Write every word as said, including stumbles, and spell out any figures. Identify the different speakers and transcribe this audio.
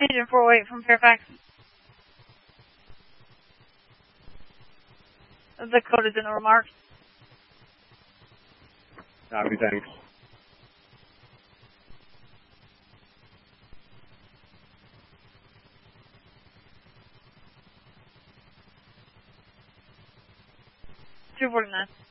Speaker 1: Agent four oh eight from Fairfax. The code is in the remarks.
Speaker 2: Copy, thanks.
Speaker 1: two forty-nine.